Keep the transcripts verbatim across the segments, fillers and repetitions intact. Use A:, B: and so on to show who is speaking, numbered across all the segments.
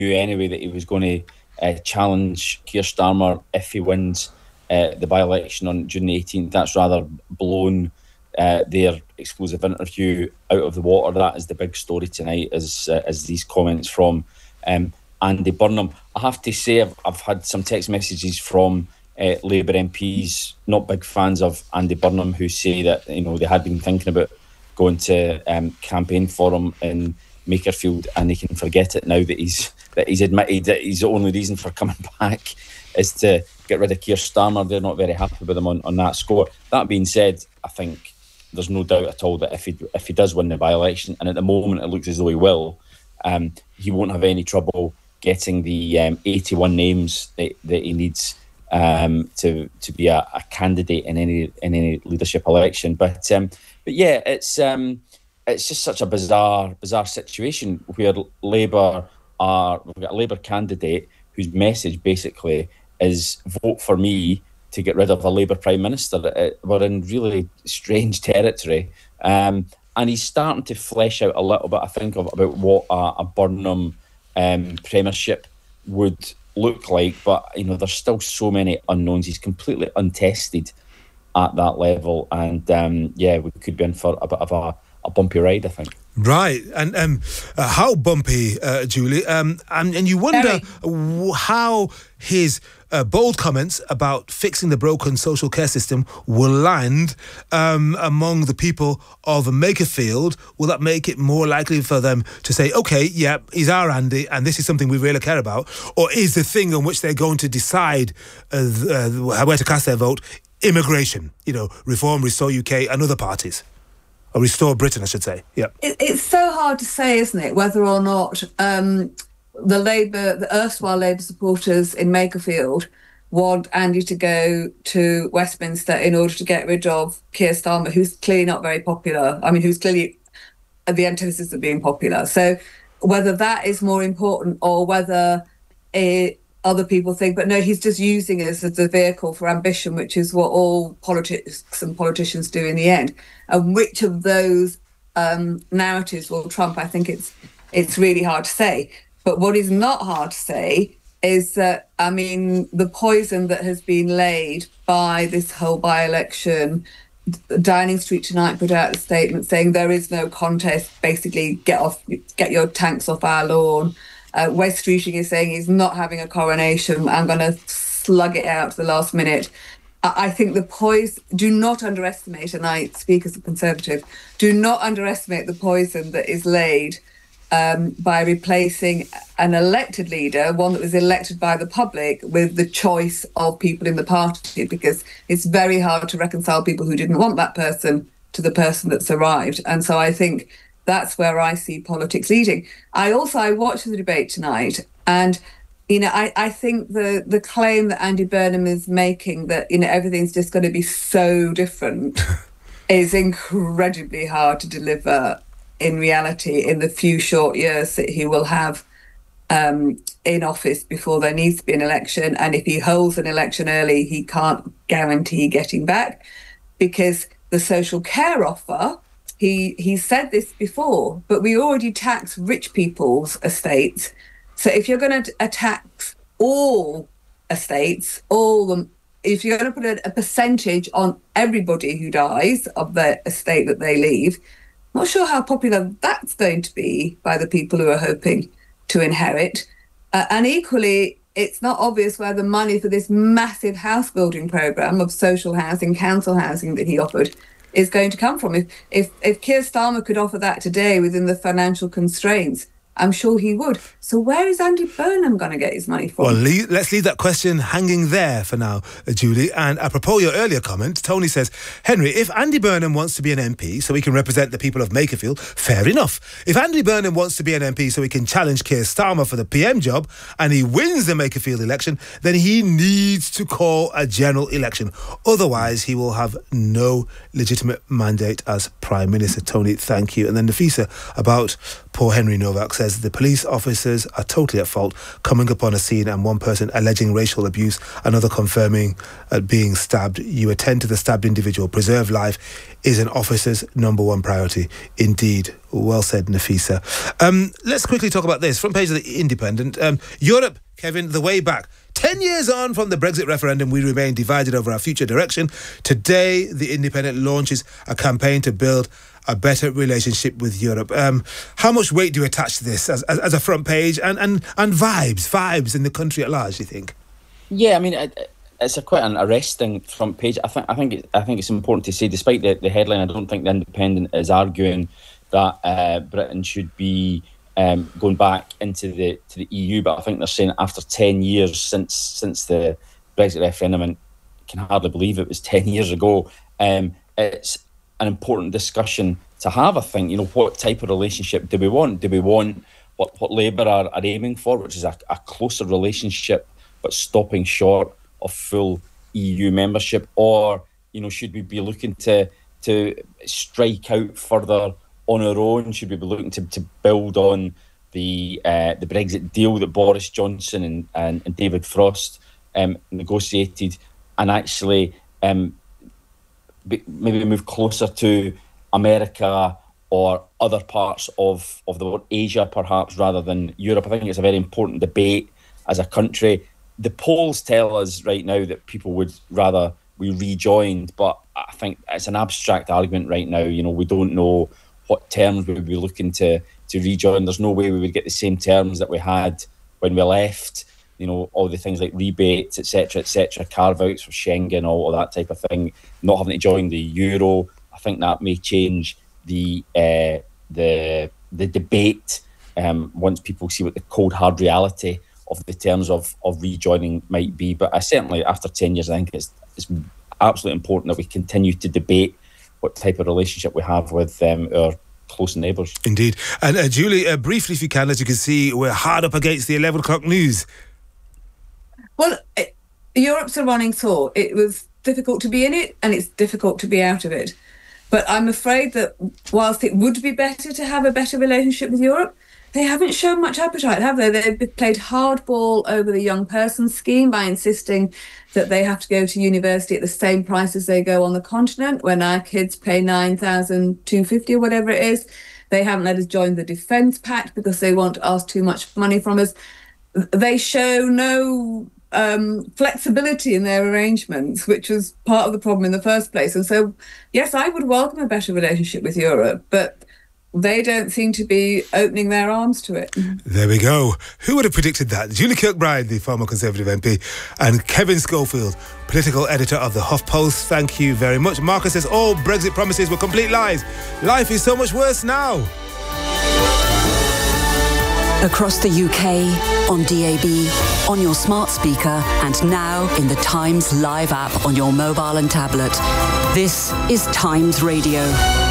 A: knew anyway that he was going to uh, challenge Keir Starmer if he wins uh, the by-election on June the eighteenth. That's rather blown uh, their exclusive interview out of the water. That is the big story tonight, as uh, as these comments from um, Andy Burnham. I have to say, I've, I've had some text messages from uh, Labour M Ps, not big fans of Andy Burnham, who say that, you know, they had been thinking about going to um, campaign for him in Makerfield, and they can forget it now that he's that he's admitted that his only reason for coming back is to get rid of Keir Starmer. They're not very happy with him on, on that score. That being said, I think there's no doubt at all that if he if he does win the by-election, and at the moment it looks as though he will, um, he won't have any trouble getting the um, eighty-one names that, that he needs um, to to be a, a candidate in any in any leadership election. But um, but yeah, it's um, it's just such a bizarre bizarre situation where Labour are we've got a Labour candidate whose message basically is vote for me to get rid of a Labour Prime Minister. We're in really strange territory. Um, and he's starting to flesh out a little bit, I think, of about what a, a Burnham um, premiership would look like. But, you know, there's still so many unknowns. He's completely untested at that level. And, um, yeah, we could be in for a bit of a, a bumpy ride, I think.
B: Right. And um, uh, how bumpy, uh, Julie? Um, and, and you wonder w- how his uh, bold comments about fixing the broken social care system will land um, among the people of Makerfield. Will that make it more likely for them to say, OK, yeah, he's our Andy, and this is something we really care about? Or is the thing on which they're going to decide uh, uh, where to cast their vote immigration, you know, Reform, Restore U K and other parties? Or Restore Britain, I should say. Yeah.
C: It, it's so hard to say, isn't it, whether or not um, the Labour, the erstwhile Labour supporters in Makerfield want Andy to go to Westminster in order to get rid of Keir Starmer, who's clearly not very popular. I mean, who's clearly the antithesis of being popular. So whether that is more important or whether it, other people think, but no, he's just using us as a vehicle for ambition, which is what all politics and politicians do in the end. And which of those um, narratives will trump, I think it's it's really hard to say. But what is not hard to say is that, I mean, the poison that has been laid by this whole by-election, Downing Street tonight put out a statement saying there is no contest, basically get off, get your tanks off our lawn. Uh, Wes Streeting is saying he's not having a coronation. I'm going to slug it out to the last minute. I, I think the poison, do not underestimate, and I speak as a Conservative, do not underestimate the poison that is laid um, by replacing an elected leader, one that was elected by the public, with the choice of people in the party, because it's very hard to reconcile people who didn't want that person to the person that's arrived. And so I think that's where I see politics leading. I also, I watched the debate tonight, and, you know, I, I think the, the claim that Andy Burnham is making that, you know, everything's just going to be so different is incredibly hard to deliver in reality in the few short years that he will have um, in office before there needs to be an election. And if he holds an election early, he can't guarantee getting back, because the social care offer, He he said this before, but we already tax rich people's estates. So if you're going to tax all estates, all them, if you're going to put a, a percentage on everybody who dies of their estate that they leave, I'm not sure how popular that's going to be by the people who are hoping to inherit. Uh, and equally, it's not obvious where the money for this massive house building programme of social housing, council housing that he offered is going to come from. If if if Keir Starmer could offer that today within the financial constraints, I'm sure he would. So where is Andy Burnham going to get his money from?
B: Well, leave, let's leave that question hanging there for now, uh, Julie. And apropos your earlier comment, Tony says, Henry, if Andy Burnham wants to be an M P so he can represent the people of Makerfield, fair enough. If Andy Burnham wants to be an M P so he can challenge Keir Starmer for the P M job and he wins the Makerfield election, then he needs to call a general election. Otherwise, he will have no legitimate mandate as Prime Minister. Tony, thank you. And then Nafisa, about Poor Henry Novak says the police officers are totally at fault, coming upon a scene and one person alleging racial abuse, another confirming uh, being stabbed. You attend to the stabbed individual. Preserve life is an officer's number one priority. Indeed. Well said, Nafisa. Um, let's quickly talk about this. Front page of the Independent. Um, Europe, Kevin, the way back. Ten years on from the Brexit referendum, we remain divided over our future direction. Today, the Independent launches a campaign to build a better relationship with Europe. Um, how much weight do you attach to this as, as, as a front page and, and, and vibes, vibes in the country at large, do you think?
A: Yeah, I mean, it, it's a quite an arresting front page. I think I think it, I think it's important to say, despite the, the headline, I don't think the Independent is arguing that uh, Britain should be um, going back into the to the E U, but I think they're saying after ten years since since the Brexit referendum, and I can hardly believe it was ten years ago, um, it's an important discussion to have. I think, you know, what type of relationship do we want? Do we want what, what Labour are, are aiming for, which is a, a closer relationship but stopping short of full E U membership? Or, you know, should we be looking to to strike out further on our own? Should we be looking to, to build on the uh, the Brexit deal that Boris Johnson and, and, and David Frost um, negotiated, and actually um, be, maybe move closer to America or other parts of, of the world, Asia perhaps, rather than Europe? I think it's a very important debate as a country. The polls tell us right now that people would rather we rejoined, but I think it's an abstract argument right now. You know, we don't know what terms we would be looking to to rejoin. There's no way we would get the same terms that we had when we left. You know, all the things like rebates, et cetera, et cetera, carve-outs for Schengen, all of that type of thing, not having to join the euro. I think that may change the uh, the the debate um, once people see what the cold, hard reality of the terms of, of rejoining might be. But I certainly, after ten years, I think it's, it's absolutely important that we continue to debate what type of relationship we have with um, our close neighbours. Indeed.
B: And uh, Julie, uh, briefly, if you can, as you can see, we're hard up against the eleven o'clock news.
C: Well, it, Europe's a running tour. It was difficult to be in it, and it's difficult to be out of it. But I'm afraid that whilst it would be better to have a better relationship with Europe, they haven't shown much appetite, have they? They've played hardball over the young person scheme by insisting that they have to go to university at the same price as they go on the continent, when our kids pay nine thousand two hundred fifty dollars or whatever it is. They haven't let us join the Defence Pact because they want to ask too much money from us. They show no um, flexibility in their arrangements, which was part of the problem in the first place. And so, yes, I would welcome a better relationship with Europe, but they don't seem to be opening their arms to it.
B: There we go. Who would have predicted that? Julie Kirkbride, the former Conservative M P, and Kevin Schofield, political editor of the HuffPost. Thank you very much. Marcus says all Brexit promises were complete lies. Life is so much worse now.
D: Across the U K, on D A B, on your smart speaker, and now in the Times Live app on your mobile and tablet. This is Times Radio.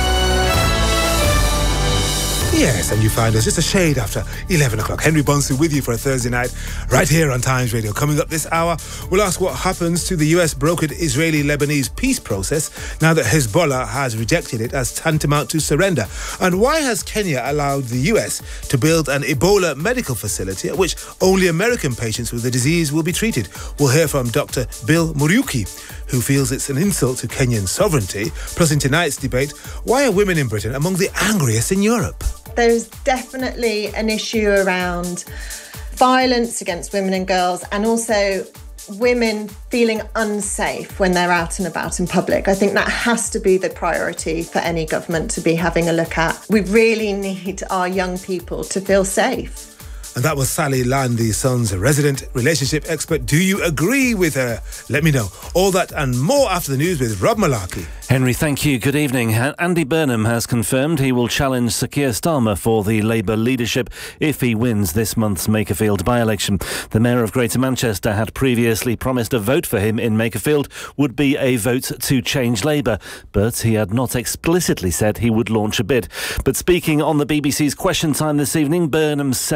B: Yes, and you find us just a shade after eleven o'clock. Henry Bonsu with you for a Thursday night, right here on Times Radio. Coming up this hour, we'll ask what happens to the U S-brokered Israeli-Lebanese peace process now that Hezbollah has rejected it as tantamount to surrender. And why has Kenya allowed the U S to build an Ebola medical facility at which only American patients with the disease will be treated? We'll hear from Doctor Bill Muriuki, who feels it's an insult to Kenyan sovereignty. Plus, in tonight's debate, why are women in Britain among the angriest in Europe?
E: There's definitely an issue around violence against women and girls, and also women feeling unsafe when they're out and about in public. I think that has to be the priority for any government to be having a look at. We really need our young people to feel safe.
B: And that was Sally Land, the Sun's resident relationship expert. Do you agree with her? Let me know. All that and more after the news with Rob Malarkey.
F: Henry, thank you. Good evening. Andy Burnham has confirmed he will challenge Sir Keir Starmer for the Labour leadership if he wins this month's Makerfield by-election. The Mayor of Greater Manchester had previously promised a vote for him in Makerfield would be a vote to change Labour, but he had not explicitly said he would launch a bid. But speaking on the B B C's Question Time this evening, Burnham said the only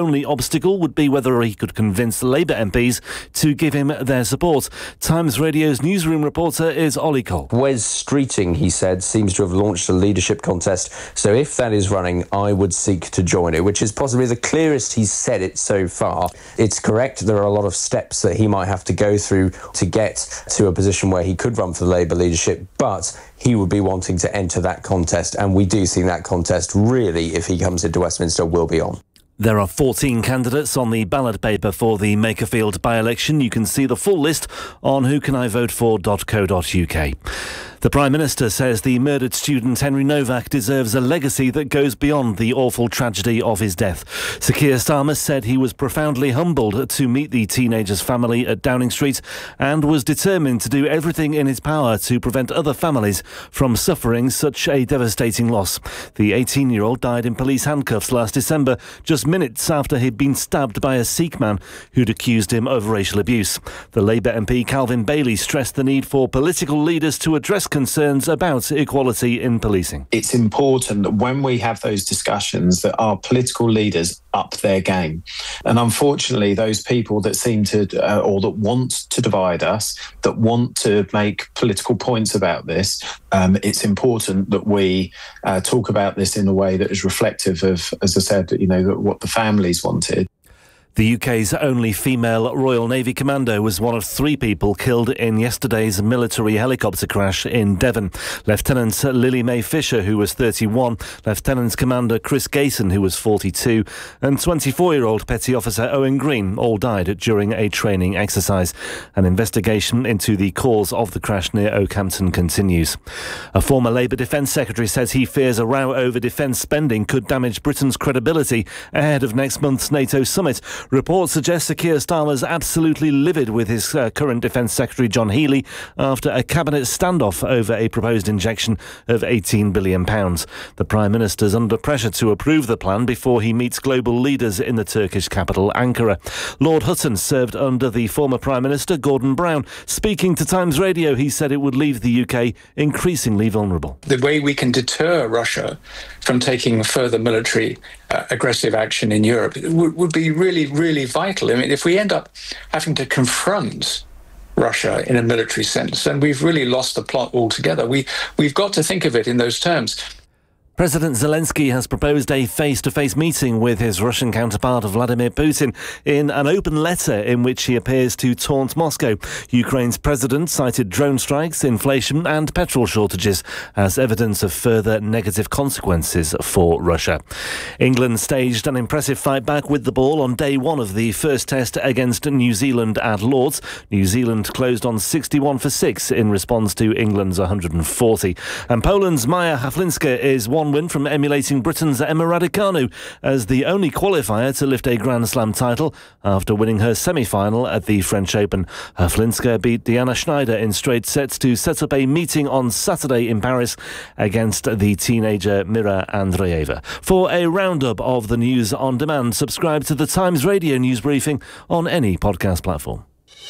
F: only obstacle would be whether he could convince Labour M Ps to give him their support. Times Radio's newsroom reporter is Ollie Cole.
G: Wes Streeting, he said, seems to have launched a leadership contest. So if that is running, I would seek to join it, which is possibly the clearest he's said it so far. It's correct. There are a lot of steps that he might have to go through to get to a position where he could run for the Labour leadership, but he would be wanting to enter that contest. And we do think that contest really, if he comes into Westminster, will be on.
F: There are fourteen candidates on the ballot paper for the Makerfield by-election. You can see the full list on who can I vote for dot co dot uk. The Prime Minister says the murdered student Henry Novak deserves a legacy that goes beyond the awful tragedy of his death. Sir Keir Starmer said he was profoundly humbled to meet the teenager's family at Downing Street and was determined to do everything in his power to prevent other families from suffering such a devastating loss. The eighteen-year-old died in police handcuffs last December, just minutes after he'd been stabbed by a Sikh man who'd accused him of racial abuse. The Labour M P Calvin Bailey stressed the need for political leaders to address concerns about equality in policing.
H: It's important that when we have those discussions that our political leaders up their game. And unfortunately, those people that seem to, uh, or that want to divide us, that want to make political points about this, um, it's important that we uh, talk about this in a way that is reflective of, as I said, you know, what the families wanted.
F: The U K's only female Royal Navy commando was one of three people killed in yesterday's military helicopter crash in Devon. Lieutenant Lily Mae Fisher, who was thirty-one, Lieutenant Commander Chris Gayson, who was forty-two, and twenty-four-year-old Petty Officer Owen Green all died during a training exercise. An investigation into the cause of the crash near Oakhampton continues. A former Labour Defence Secretary says he fears a row over defence spending could damage Britain's credibility ahead of next month's NATO summit. Reports suggest Sir Keir Starmer's absolutely livid with his uh, current Defence Secretary John Healey after a cabinet standoff over a proposed injection of eighteen billion pounds. The Prime Minister's under pressure to approve the plan before he meets global leaders in the Turkish capital, Ankara. Lord Hutton served under the former Prime Minister Gordon Brown. Speaking to Times Radio, he said it would leave the U K increasingly vulnerable.
I: The way we can deter Russia from taking further military uh, aggressive action in Europe would, would be really, really vital. I mean, if we end up having to confront Russia in a military sense, then we've really lost the plot altogether. We, we've got to think of it in those terms.
F: President Zelensky has proposed a face-to-face meeting with his Russian counterpart Vladimir Putin in an open letter in which he appears to taunt Moscow. Ukraine's president cited drone strikes, inflation and petrol shortages as evidence of further negative consequences for Russia. England staged an impressive fight back with the ball on day one of the first test against New Zealand at Lord's. New Zealand closed on sixty-one for six in response to England's one hundred forty. And Poland's Maja Haflinska is one win from emulating Britain's Emma Raducanu as the only qualifier to lift a Grand Slam title after winning her semi-final at the French Open. Haflinska beat Diana Schneider in straight sets to set up a meeting on Saturday in Paris against the teenager Mira Andreeva. For a roundup of the news on demand, subscribe to the Times Radio news briefing on any podcast platform.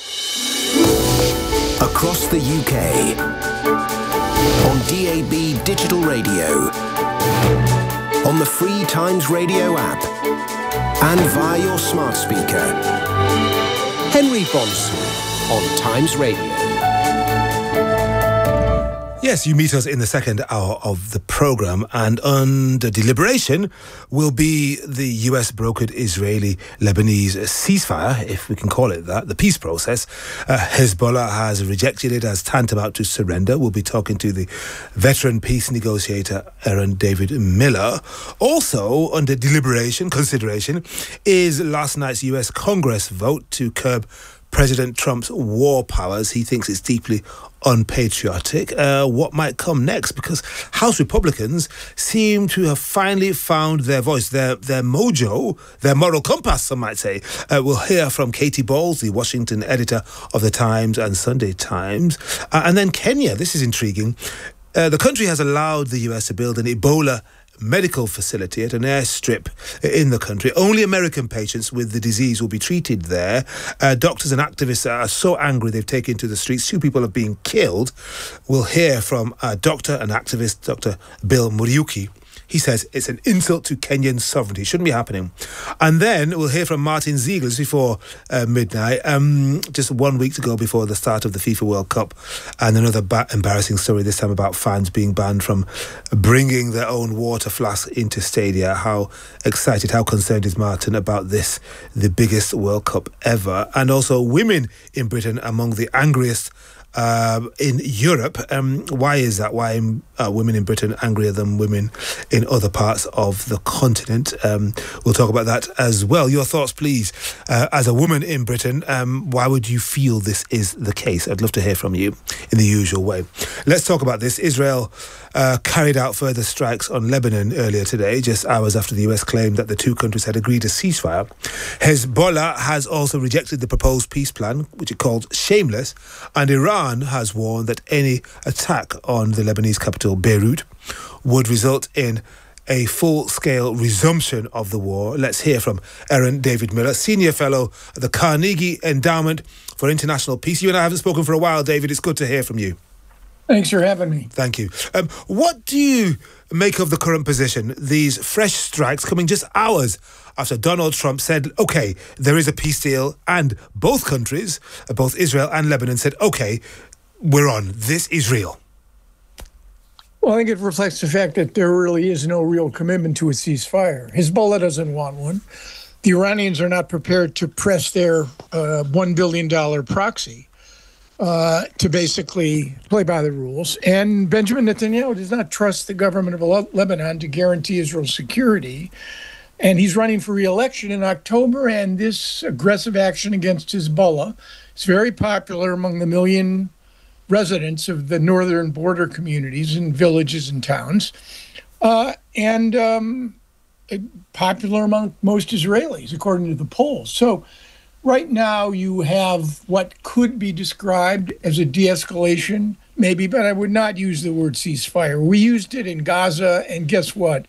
J: Across the U K, on D A B digital radio, on the free Times Radio app, and via your smart speaker. Henry Bonson on Times Radio.
B: Yes, you meet us in the second hour of the programme, and under deliberation will be the U S-brokered Israeli-Lebanese ceasefire, if we can call it that, the peace process. Uh, Hezbollah has rejected it as tantamount to surrender. We'll be talking to the veteran peace negotiator Aaron David Miller. Also under deliberation, consideration, is last night's U S Congress vote to curb President Trump's war powers. He thinks it's deeply unpatriotic. Uh, what might come next? Because House Republicans seem to have finally found their voice, their their mojo, their moral compass, some might say. Uh, we'll hear from Katie Bowles, the Washington editor of The Times and Sunday Times. Uh, and then Kenya, this is intriguing. Uh, the country has allowed the U S to build an Ebola medical facility at an airstrip in the country. Only American patients with the disease will be treated there. Uh, doctors and activists are so angry they've taken to the streets. Two people are being killed. We'll hear from uh, doctor and activist Doctor Bill Muriuki. He says it's an insult to Kenyan sovereignty. Shouldn't be happening. And then we'll hear from Martin Ziegler before uh, midnight, um, just one week to go before the start of the FIFA World Cup. And another ba- embarrassing story, this time about fans being banned from bringing their own water flask into stadia. How excited, how concerned is Martin about this, the biggest World Cup ever? And also women in Britain among the angriest Uh, in Europe. Um, why is that? Why are women in Britain angrier than women in other parts of the continent? Um, we'll talk about that as well. Your thoughts, please. Uh, as a woman in Britain, um, why would you feel this is the case? I'd love to hear from you in the usual way. Let's talk about this. Israel uh, carried out further strikes on Lebanon earlier today, just hours after the U S claimed that the two countries had agreed a ceasefire. Hezbollah has also rejected the proposed peace plan, which it called shameless, and Iran has warned that any attack on the Lebanese capital, Beirut, would result in a full-scale resumption of the war. Let's hear from Aaron David Miller, Senior Fellow at the Carnegie Endowment for International Peace. You and I haven't spoken for a while, David. It's good to hear from you.
K: Thanks for having me.
B: Thank you. Um, what do you make of the current position? These fresh strikes coming just hours after Donald Trump said, OK, there is a peace deal, and both countries, both Israel and Lebanon, said, OK, we're on. This is real.
K: Well, I think it reflects the fact that there really is no real commitment to a ceasefire. Hezbollah doesn't want one. The Iranians are not prepared to press their uh, one billion dollars proxy Uh, to basically play by the rules. And Benjamin Netanyahu does not trust the government of Le- Lebanon to guarantee Israel's security. And he's running for re-election in October, and this aggressive action against Hezbollah is very popular among the million residents of the northern border communities and villages and towns, uh, and um, popular among most Israelis, according to the polls. So right now, you have what could be described as a de-escalation, maybe, but I would not use the word ceasefire. We used it in Gaza, and guess what?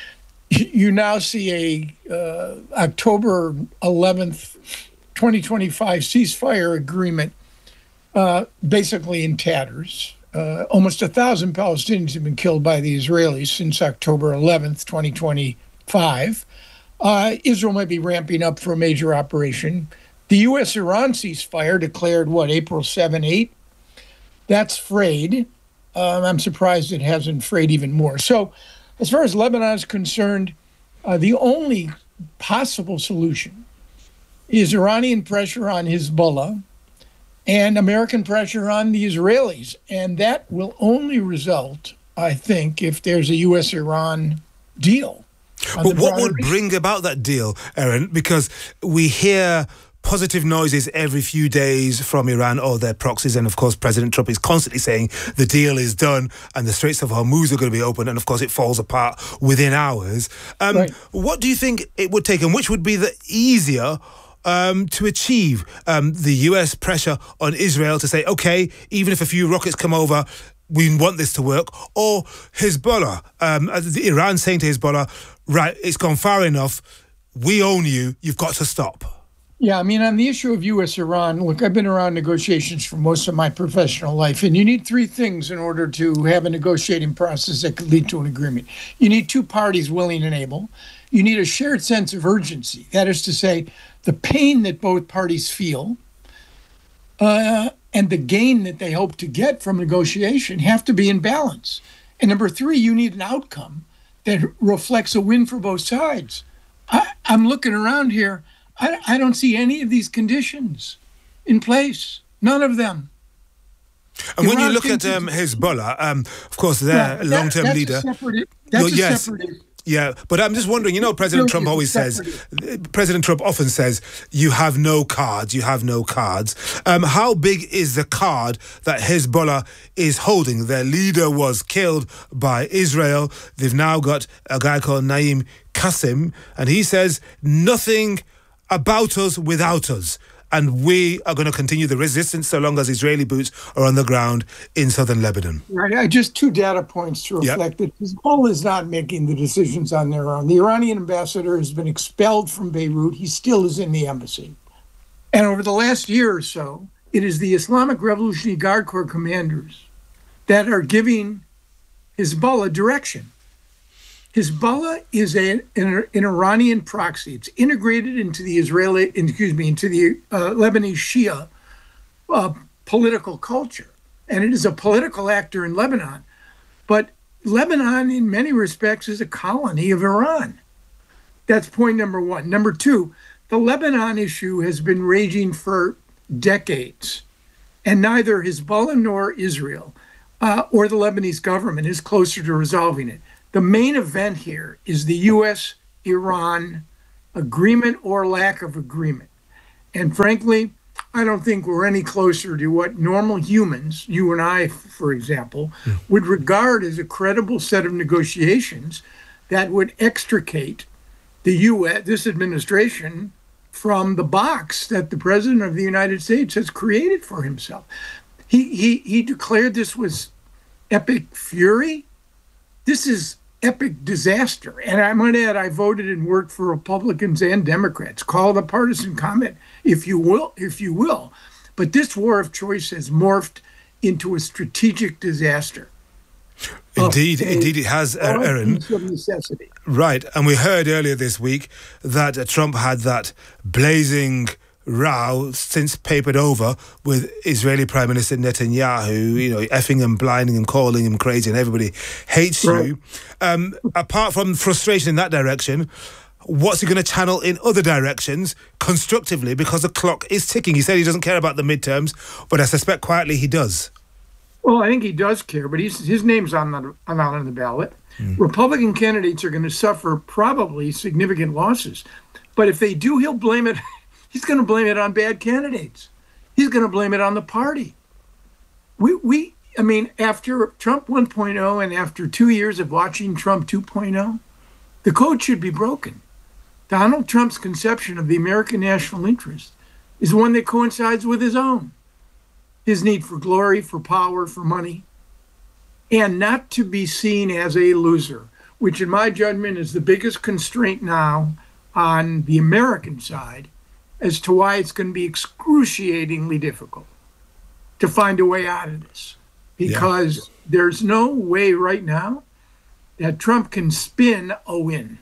K: You now see a uh, October eleventh, twenty twenty-five ceasefire agreement uh, basically in tatters. Uh, almost a thousand Palestinians have been killed by the Israelis since October eleventh, twenty twenty-five. Uh, Israel might be ramping up for a major operation. The U S Iran ceasefire declared, what, April seventh, eighth? That's frayed. Um, I'm surprised it hasn't frayed even more. So as far as Lebanon is concerned, uh, the only possible solution is Iranian pressure on Hezbollah and American pressure on the Israelis. And that will only result, I think, if there's a U S Iran deal.
B: But what would bring about that deal, Aaron? Because we hear positive noises every few days from Iran or their proxies, and of course President Trump is constantly saying the deal is done and the Straits of Hormuz are going to be open, and of course it falls apart within hours. Um, right. What do you think it would take, and which would be the easier um, to achieve? Um, the U S pressure on Israel to say, OK, even if a few rockets come over, we want this to work, or Hezbollah, um, the Iran saying to Hezbollah, right, it's gone far enough, we own you, you've got to stop.
K: Yeah, I mean, on the issue of U S Iran, look, I've been around negotiations for most of my professional life, and you need three things in order to have a negotiating process that could lead to an agreement. You need two parties willing and able. You need a shared sense of urgency. That is to say, the pain that both parties feel uh, and the gain that they hope to get from negotiation have to be in balance. And number three, you need an outcome that reflects a win for both sides. I, I'm looking around here. I, I don't see any of these conditions in place. None of them.
B: And when you look at um, Hezbollah, um, of course, their
K: well,
B: long-term
K: that,
B: leader.
K: A separate, that's
B: no,
K: a
B: yes.
K: separate issue.
B: Yeah, but I'm just wondering, you know, President Trump always says, President Trump often says, you have no cards, you have no cards. Um, how big is the card that Hezbollah is holding? Their leader was killed by Israel. They've now got a guy called Naim Qassem, and he says, nothing about us without us. And we are going to continue the resistance so long as Israeli boots are on the ground in southern Lebanon.
K: Right. Just two data points to reflect yep. that Hezbollah is not making the decisions on their own. The Iranian ambassador has been expelled from Beirut. He still is in the embassy. And over the last year or so, it is the Islamic Revolutionary Guard Corps commanders that are giving Hezbollah direction. Hezbollah is a, an, an Iranian proxy. It's integrated into the Israeli, excuse me, into the uh, Lebanese Shia uh, political culture. And it is a political actor in Lebanon. But Lebanon, in many respects, is a colony of Iran. That's point number one. Number two, the Lebanon issue has been raging for decades. And neither Hezbollah nor Israel uh, or the Lebanese government is closer to resolving it. The main event here is the U S Iran agreement or lack of agreement. And frankly, I don't think we're any closer to what normal humans, you and I, for example, mm. would regard as a credible set of negotiations that would extricate the U S, this administration, from the box that the President of the United States has created for himself. He, he, he declared this was epic fury. This is epic disaster. And I might add, I voted and worked for Republicans and Democrats. Call it a partisan comment, if you will, if you will. But this war of choice has morphed into a strategic disaster.
B: Indeed, indeed it has, Erin.
K: Of necessity.
B: Right. And we heard earlier this week that uh, Trump had that blazing row since papered over with Israeli Prime Minister Netanyahu, you know, effing him, blinding him, calling him crazy, and everybody hates right. you. Um, apart from frustration in that direction, what's he going to channel in other directions constructively, because the clock is ticking? He said he doesn't care about the midterms, but I suspect quietly he does.
K: Well, I think he does care, but he's, his name's on the, not on the ballot. Mm. Republican candidates are going to suffer probably significant losses. But if they do, he'll blame it. He's going to blame it on bad candidates. He's going to blame it on the party. We, we, I mean, after Trump one point oh and after two years of watching Trump two point oh, the code should be broken. Donald Trump's conception of the American national interest is one that coincides with his own. His need for glory, for power, for money, and not to be seen as a loser, which in my judgment is the biggest constraint now on the American side as to why it's going to be excruciatingly difficult to find a way out of this. Because yeah. there's no way right now that Trump can spin a win.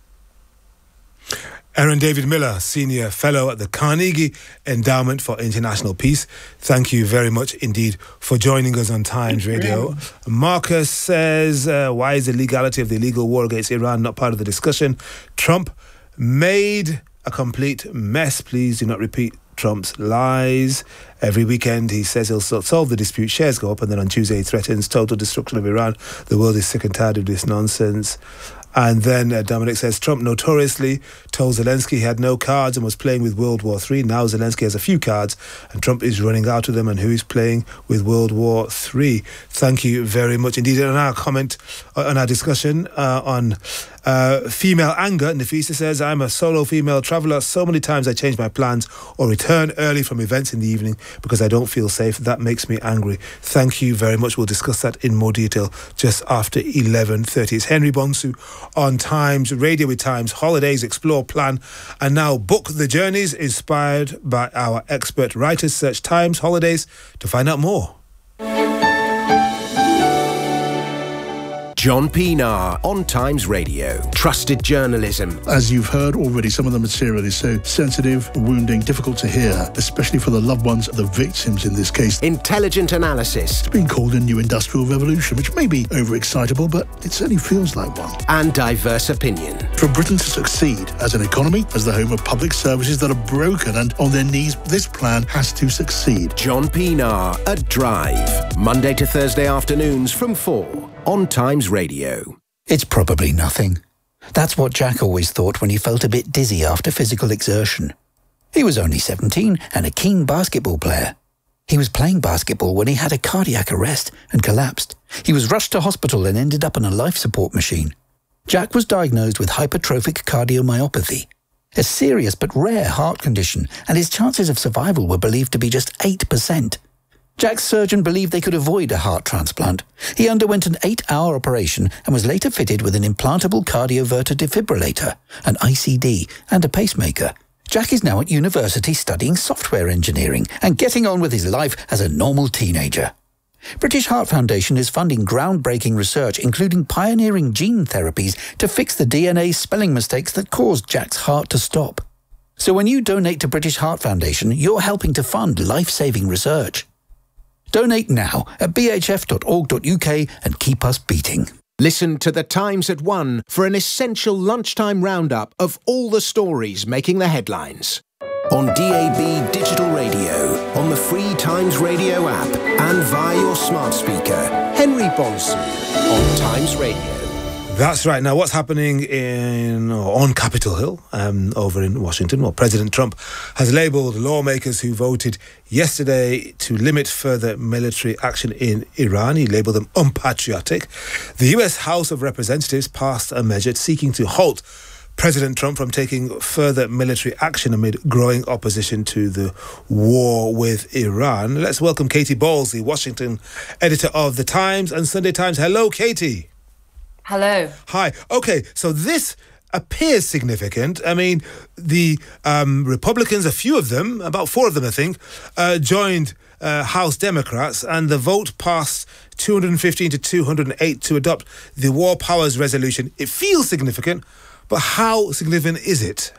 B: Aaron David Miller, Senior Fellow at the Carnegie Endowment for International Peace. Thank you very much indeed for joining us on Times Radio. Marcus says, uh, why is the legality of the illegal war against Iran not part of the discussion? Trump made a complete mess. Please do not repeat Trump's lies. Every weekend he says he'll solve the dispute, shares go up, and then on Tuesday he threatens total destruction of Iran. The world is sick and tired of this nonsense. And then uh, Dominic says, Trump notoriously told Zelensky he had no cards and was playing with World War Three. Now Zelensky has a few cards and Trump is running out of them, and who is playing with World War Three? Thank you very much indeed. And our comment on our discussion uh, on uh, female anger, Nafisa says, I'm a solo female traveller. So many times I change my plans or return early from events in the evening because I don't feel safe. That makes me angry. Thank you very much. We'll discuss that in more detail just after eleven thirty. It's Henry Bonsu on Times Radio with Times Holidays. Explore, plan, and now book the journeys inspired by our expert writers. Search Times Holidays to find out more.
J: John Pienaar on Times Radio. Trusted journalism.
L: As you've heard already, some of the material is so sensitive, wounding, difficult to hear, especially for the loved ones of the victims in this case.
J: Intelligent analysis.
L: It's been called a new industrial revolution, which may be overexcitable, but it certainly feels like one.
J: And diverse opinion.
L: For Britain to succeed as an economy, as the home of public services that are broken and on their knees, this plan has to succeed.
J: John Pienaar at Drive. Monday to Thursday afternoons from four. On Times Radio.
M: It's probably nothing. That's what Jack always thought when he felt a bit dizzy after physical exertion. He was only seventeen and a keen basketball player. He was playing basketball when he had a cardiac arrest and collapsed. He was rushed to hospital and ended up on a life support machine. Jack was diagnosed with hypertrophic cardiomyopathy, a serious but rare heart condition, and his chances of survival were believed to be just eight percent. Jack's surgeon believed they could avoid a heart transplant. He underwent an eight-hour operation and was later fitted with an implantable cardioverter defibrillator, an I C D, and a pacemaker. Jack is now at university studying software engineering and getting on with his life as a normal teenager. British Heart Foundation is funding groundbreaking research, including pioneering gene therapies to fix the D N A spelling mistakes that caused Jack's heart to stop. So when you donate to British Heart Foundation, you're helping to fund life-saving research. Donate now at b h f dot org dot u k and keep us beating.
J: Listen to The Times at one for an essential lunchtime roundup of all the stories making the headlines. On D A B Digital Radio, on the free Times Radio app, and via your smart speaker. Henry Bonson on Times Radio.
B: That's right. Now, what's happening in on Capitol Hill um, over in Washington? Well, President Trump has labelled lawmakers who voted yesterday to limit further military action in Iran. He labelled them unpatriotic. The U S House of Representatives passed a measure seeking to halt President Trump from taking further military action amid growing opposition to the war with Iran. Let's welcome Katy Bowles, the Washington editor of The Times and Sunday Times. Hello, Katy.
N: Hello.
B: Hi. Okay, so this appears significant. I mean, the um, Republicans, a few of them, about four of them, I think, uh, joined uh, House Democrats, and the vote passed two hundred fifteen to two hundred eight to adopt the War Powers Resolution. It feels significant, but how significant is it?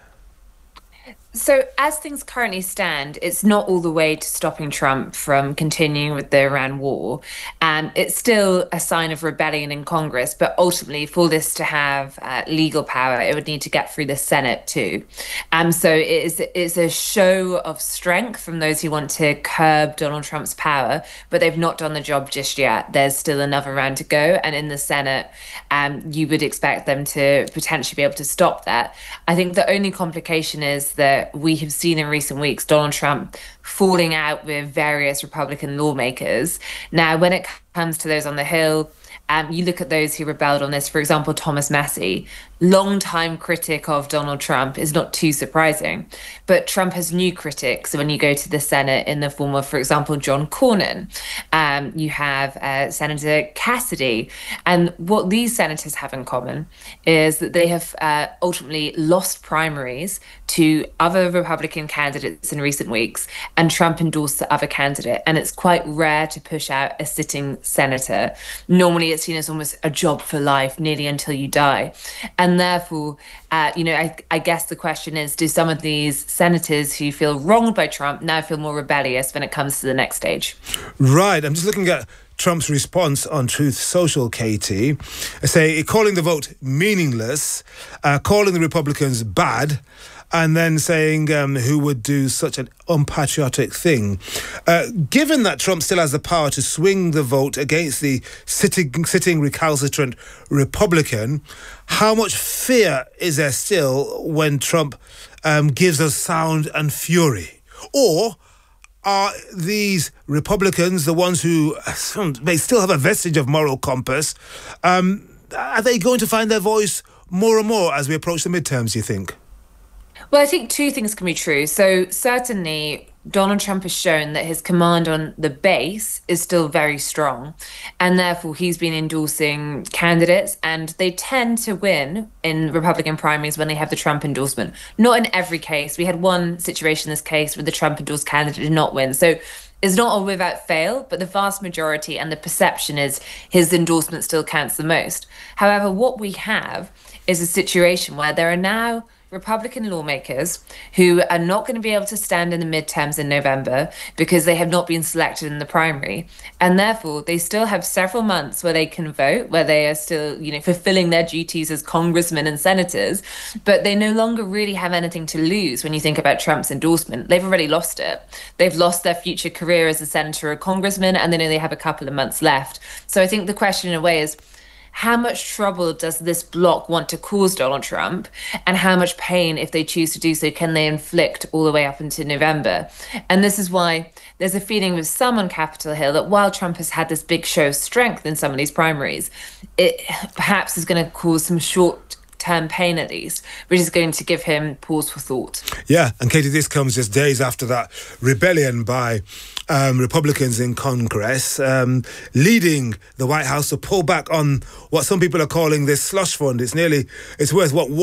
N: So as things currently stand, it's not all the way to stopping Trump from continuing with the Iran war. And it's still a sign of rebellion in Congress. But ultimately, for this to have uh, legal power, it would need to get through the Senate too. Um, so it is, it's a show of strength from those who want to curb Donald Trump's power, but they've not done the job just yet. There's still another round to go. And in the Senate, um, you would expect them to potentially be able to stop that. I think the only complication is that we have seen in recent weeks Donald Trump falling out with various Republican lawmakers. Now, when it comes to those on the Hill, um, you look at those who rebelled on this. For example, Thomas Massie, longtime critic of Donald Trump, is not too surprising. But Trump has new critics when you go to the Senate in the form of, for example, John Cornyn. Um, you have uh, Senator Cassidy. And what these senators have in common is that they have uh, ultimately lost primaries to other Republican candidates in recent weeks, and Trump endorsed the other candidate. And it's quite rare to push out a sitting senator. Normally it's seen as almost a job for life, nearly until you die. And therefore, uh, you know, I, I guess the question is, do some of these senators who feel wronged by Trump now feel more rebellious when it comes to the next stage?
B: Right. I'm just looking at Trump's response on Truth Social, Katy. I say, calling the vote meaningless, uh, calling the Republicans bad, and then saying um, who would do such an unpatriotic thing. Uh, given that Trump still has the power to swing the vote against the sitting, sitting recalcitrant Republican, how much fear is there still when Trump um, gives us sound and fury? Or are these Republicans, the ones who may still have a vestige of moral compass, um, are they going to find their voice more and more as we approach the midterms, do you think?
N: Well, I think two things can be true. So certainly Donald Trump has shown that his command on the base is still very strong, and therefore he's been endorsing candidates, and they tend to win in Republican primaries when they have the Trump endorsement. Not in every case. We had one situation in this case where the Trump endorsed candidate did not win. So it's not all without fail, but the vast majority and the perception is his endorsement still counts the most. However, what we have is a situation where there are now Republican lawmakers who are not going to be able to stand in the midterms in November because they have not been selected in the primary. And therefore, they still have several months where they can vote, where they are still, you know, fulfilling their duties as congressmen and senators. But they no longer really have anything to lose when you think about Trump's endorsement. They've already lost it. They've lost their future career as a senator or congressman, and they know they have a couple of months left. So I think the question in a way is, how much trouble does this bloc want to cause Donald Trump, and how much pain, if they choose to do so, can they inflict all the way up into November? And this is why there's a feeling with some on Capitol Hill that while Trump has had this big show of strength in some of these primaries, it perhaps is going to cause some short term pain at least, which is going to give him pause for thought.
B: Yeah, and Katy, this comes just days after that rebellion by um, Republicans in Congress, um, leading the White House to pull back on what some people are calling this slush fund. It's nearly, it's worth, what, one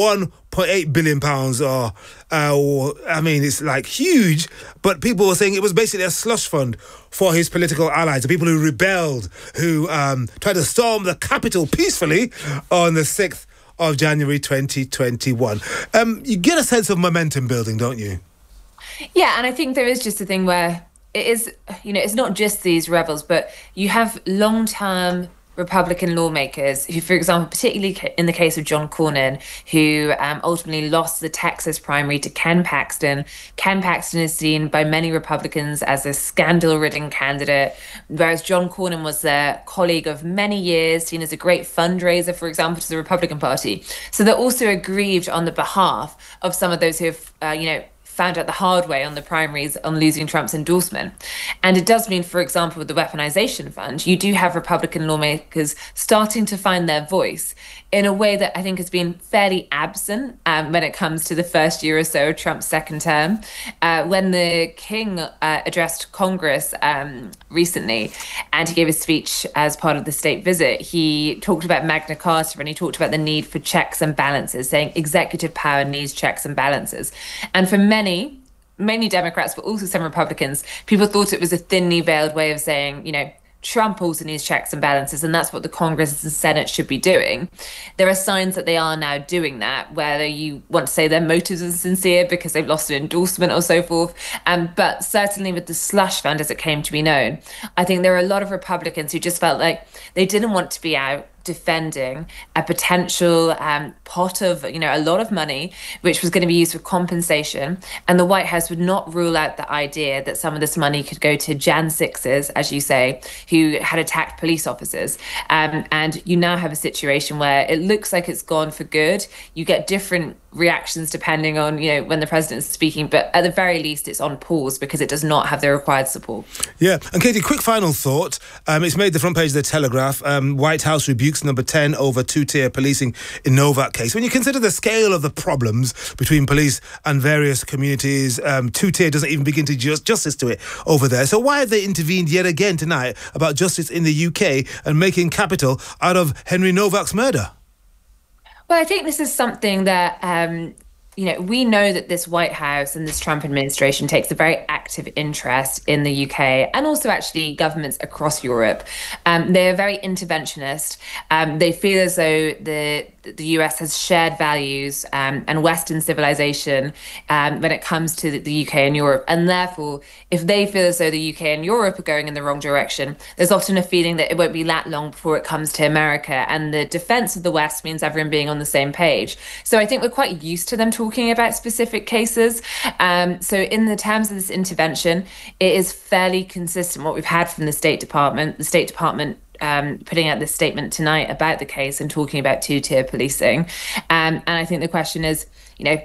B: point eight billion pounds, or, uh, or I mean, it's like huge. But people were saying it was basically a slush fund for his political allies, the people who rebelled, who um, tried to storm the Capitol peacefully on the sixth of January twenty twenty-one. Um, you get a sense of momentum building, don't you?
N: Yeah, and I think there is just a thing where it is, you know, it's not just these rebels, but you have long-term Republican lawmakers who, for example, particularly in the case of John Cornyn, who um, ultimately lost the Texas primary to Ken Paxton. Ken Paxton is seen by many Republicans as a scandal-ridden candidate, whereas John Cornyn was their colleague of many years, seen as a great fundraiser, for example, to the Republican Party. So they're also aggrieved on the behalf of some of those who have, uh, you know, found out the hard way on the primaries on losing Trump's endorsement. And it does mean, for example, with the weaponization fund, you do have Republican lawmakers starting to find their voice in a way that I think has been fairly absent um, when it comes to the first year or so of Trump's second term. Uh, when the King uh, addressed Congress um, recently, and he gave a speech as part of the state visit, he talked about Magna Carta and he talked about the need for checks and balances, saying executive power needs checks and balances. And for many, mainly Democrats, but also some Republicans, people thought it was a thinly veiled way of saying, you know, Trump also needs checks and balances, and that's what the Congress and Senate should be doing. There are signs that they are now doing that, whether you want to say their motives are sincere because they've lost an endorsement or so forth. Um, but certainly with the slush fund, as it came to be known, I think there are a lot of Republicans who just felt like they didn't want to be out defending a potential um, pot of, you know, a lot of money, which was going to be used for compensation. And the White House would not rule out the idea that some of this money could go to Jan sixes, as you say, who had attacked police officers. Um, and you now have a situation where it looks like it's gone for good. You get different reactions depending on, you know, when the president is speaking, but at the very least it's on pause because it does not have the required support.
B: Yeah, and Katie, quick final thought. Um, it's made the front page of the Telegraph. Um, White House rebukes number ten over two-tier policing in Novak case. When you consider the scale of the problems between police and various communities, um, two-tier doesn't even begin to just justice to it over there. So why have they intervened yet again tonight about justice in the U K and making capital out of Henry Novak's murder?
N: Well, I think this is something that, um, you know, we know that this White House and this Trump administration takes a very active interest in the U K and also actually governments across Europe. Um, they're very interventionist. Um, they feel as though the the U S has shared values um, and Western civilization um, when it comes to the, the U K and Europe. And therefore, if they feel as though the U K and Europe are going in the wrong direction, there's often a feeling that it won't be that long before it comes to America. And the defense of the West means everyone being on the same page. So I think we're quite used to them talking about specific cases. Um, so in the terms of this intervention, it is fairly consistent what we've had from the State Department. The State Department Um, putting out this statement tonight about the case and talking about two-tier policing. Um, and I think the question is, you know,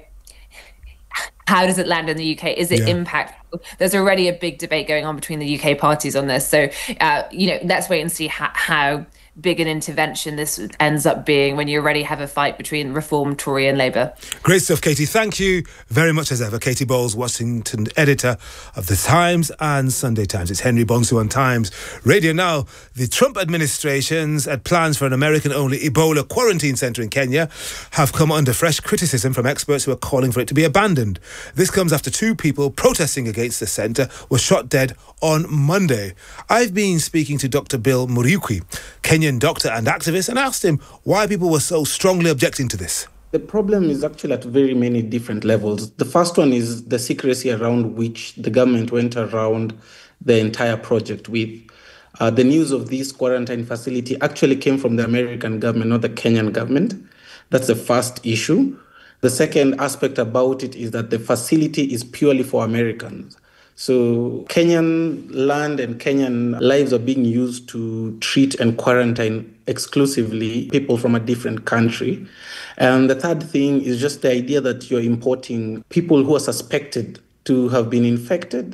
N: how does it land in the U K? Is it yeah. impactful? There's already a big debate going on between the U K parties on this. So, uh, you know, let's wait and see how, how big an intervention this ends up being when you already have a fight between Reform, Tory and Labour.
B: Great stuff, Katie. Thank you very much as ever. Katie Bowles, Washington editor of The Times and Sunday Times. It's Henry Bonsu on Times Radio now. The Trump administration's uh, plans for an American-only Ebola quarantine centre in Kenya have come under fresh criticism from experts who are calling for it to be abandoned. This comes after two people protesting against the centre were shot dead on Monday. I've been speaking to Doctor Bill Muriuki, Kenyan doctor and activist, and asked him why people were so strongly objecting to this.
O: The problem is actually at very many different levels. The first one is the secrecy around which the government went around the entire project with. Uh, the news of this quarantine facility actually came from the American government, not the Kenyan government. That's the first issue. The second aspect about it is that the facility is purely for Americans. So Kenyan land and Kenyan lives are being used to treat and quarantine exclusively people from a different country. And the third thing is just the idea that you're importing people who are suspected to have been infected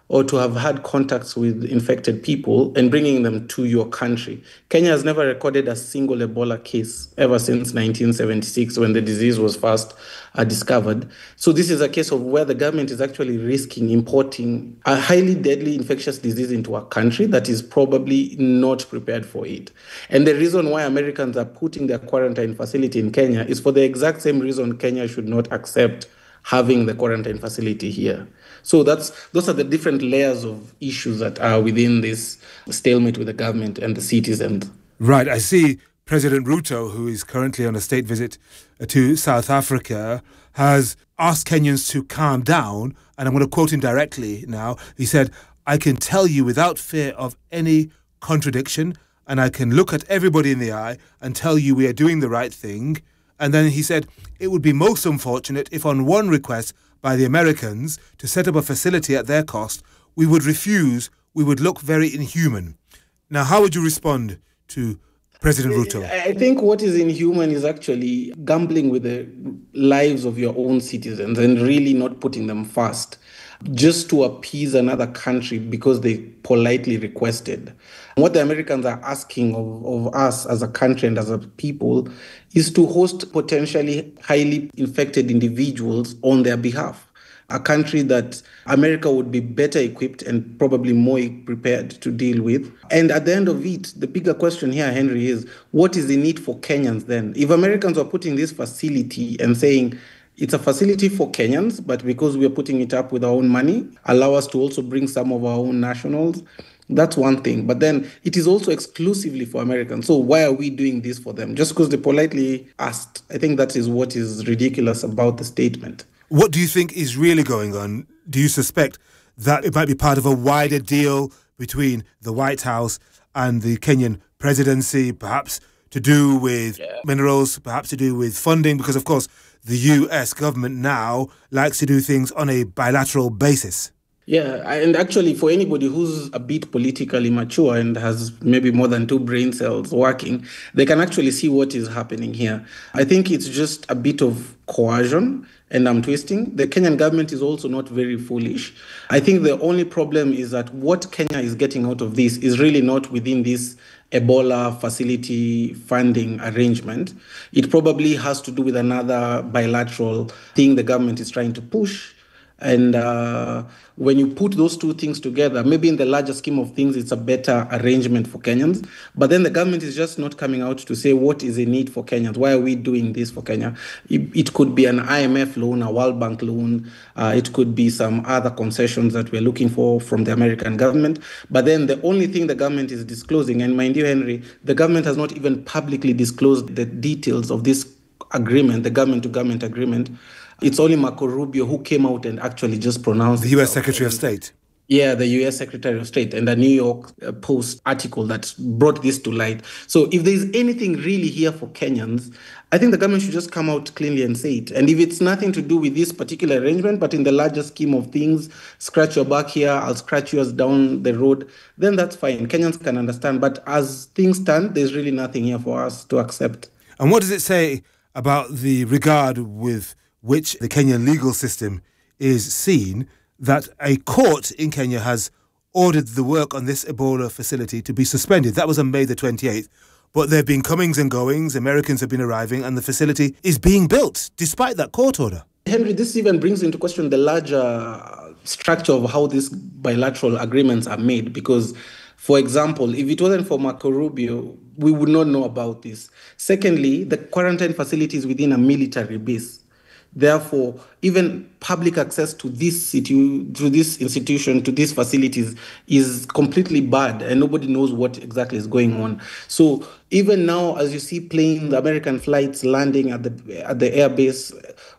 O: or to have had contacts with infected people and bringing them to your country. Kenya has never recorded a single Ebola case ever since nineteen seventy-six, when the disease was first uh, discovered. So this is a case of where the government is actually risking importing a highly deadly infectious disease into a country that is probably not prepared for it. And the reason why Americans are putting their quarantine facility in Kenya is for the exact same reason Kenya should not accept having the quarantine facility here. So that's those are the different layers of issues that are within this stalemate with the government and the citizens.
B: Right. I see President Ruto, who is currently on a state visit to South Africa, has asked Kenyans to calm down. And I'm going to quote him directly now. He said, "I can tell you without fear of any contradiction, and I can look at everybody in the eye and tell you we are doing the right thing." And then he said, "It would be most unfortunate if on one request by the Americans to set up a facility at their cost, we would refuse, we would look very inhuman." Now, how would you respond to President Ruto?
O: I think what is inhuman is actually gambling with the lives of your own citizens and really not putting them first, just to appease another country because they politely requested. What the Americans are asking of, of us as a country and as a people is to host potentially highly infected individuals on their behalf. A country that America would be better equipped and probably more prepared to deal with. And at the end of it, the bigger question here, Henry, is what is the need for Kenyans then? If Americans are putting this facility and saying, it's a facility for Kenyans, but because we are putting it up with our own money, allow us to also bring some of our own nationals, that's one thing. But then it is also exclusively for Americans. So why are we doing this for them? Just because they politely asked. I think that is what is ridiculous about the statement.
B: What do you think is really going on? Do you suspect that it might be part of a wider deal between the White House and the Kenyan presidency, perhaps to do with yeah. minerals, perhaps to do with funding? Because, of course, the U S government now likes to do things on a bilateral basis.
O: Yeah, and actually for anybody who's a bit politically mature and has maybe more than two brain cells working, they can actually see what is happening here. I think it's just a bit of coercion and arm twisting. The Kenyan government is also not very foolish. I think the only problem is that what Kenya is getting out of this is really not within this Ebola facility funding arrangement. It probably has to do with another bilateral thing the government is trying to push. And uh, when you put those two things together, maybe in the larger scheme of things, it's a better arrangement for Kenyans. But then the government is just not coming out to say what is the need for Kenyans. Why are we doing this for Kenya? It, it could be an I M F loan, a World Bank loan. Uh, it could be some other concessions that we're looking for from the American government. But then the only thing the government is disclosing, and mind you, Henry, the government has not even publicly disclosed the details of this agreement, the government-to-government agreement. It's only Marco Rubio who came out and actually just pronounced
B: the U S Secretary of State.
O: Yeah, the U S Secretary of State, and a New York Post article that brought this to light. So if there's anything really here for Kenyans, I think the government should just come out cleanly and say it. And if it's nothing to do with this particular arrangement, but in the larger scheme of things, scratch your back here, I'll scratch yours down the road, then that's fine. Kenyans can understand. But as things stand, there's really nothing here for us to accept.
B: And what does it say about the regard with which the Kenyan legal system is seen, that a court in Kenya has ordered the work on this Ebola facility to be suspended? That was on May the twenty-eighth. But there have been comings and goings, Americans have been arriving, and the facility is being built despite that court order.
O: Henry, this even brings into question the larger structure of how these bilateral agreements are made, because, for example, if it wasn't for Marco Rubio, we would not know about this. Secondly, the quarantine facility is within a military base. Therefore, even public access to this situ- to this institution, to these facilities, is completely barred, and nobody knows what exactly is going on. So even now, as you see planes, American flights landing at the at the airbase,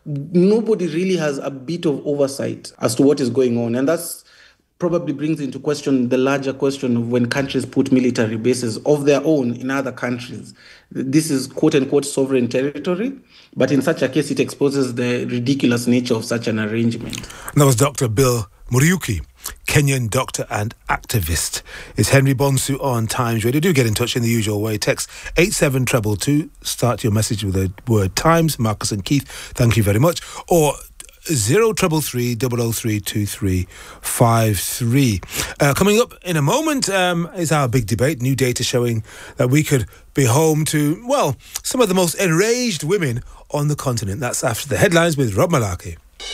O: nobody really has a bit of oversight as to what is going on, and that's probably brings into question the larger question of when countries put military bases of their own in other countries. This is quote-unquote sovereign territory, but in such a case, it exposes the ridiculous nature of such an arrangement.
B: And that was Doctor Bill Muriuki, Kenyan doctor and activist. It's Henry Bonsu on Times Radio. Do get in touch in the usual way. Text eight seven two two two. Start your message with the word Times. Marcus and Keith, thank you very much. Or zero three three, double oh three, two three five three. Uh, coming up in a moment um, is our big debate. New data showing that we could be home to, well, some of the most enraged women on the continent. That's after the headlines with Rob Malarkey.